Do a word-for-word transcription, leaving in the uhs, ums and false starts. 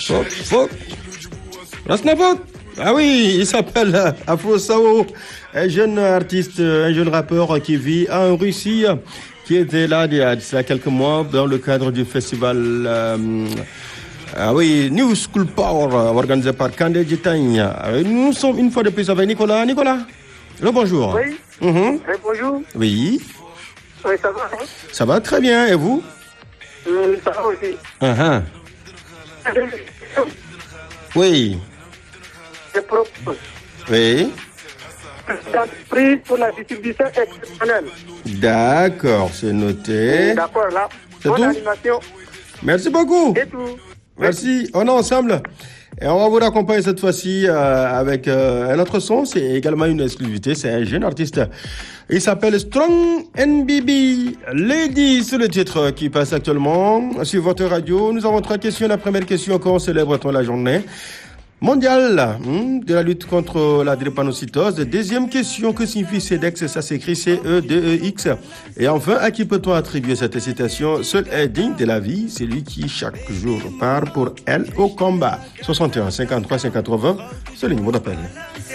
Fok, Fok. Rasnapot. Ah oui, il s'appelle Afro Sao, un jeune artiste, un jeune rappeur qui vit en Russie, qui était là il y a quelques mois dans le cadre du festival euh, ah oui, New School Power organisé par Kandé Djitagne. Nous sommes une fois de plus avec Nicolas. Nicolas, le bonjour. Oui. Mm-hmm. Oui, bonjour. Oui. Oui, ça va. Hein? Ça va très bien, et vous? euh, Ça va aussi. Uh-huh. Oui. Je propose Oui. d'entreprise pour la distribution exceptionnelle. D'accord, c'est noté. D'accord, là. C'est Bonne tout? animation Merci beaucoup. et tout. Merci. On est ensemble. Et on va vous raccompagner cette fois-ci euh, avec euh, un autre son. C'est également une exclusivité. C'est un jeune artiste. Il s'appelle Strong N B B. Lady, c'est le titre qui passe actuellement sur votre radio. Nous avons trois questions. La première question, comment célèbre-t-on la journée mondiale hmm, de la lutte contre la drépanocytose? Deuxième question, que signifie CEDEX? Ça s'écrit C E D E X. Et enfin, à qui peut-on attribuer cette citation? Seul est digne de la vie, c'est lui qui chaque jour part pour elle au combat. soixante et un cinquante-trois cinquante-trois vingt, c'est le numéro d'appel.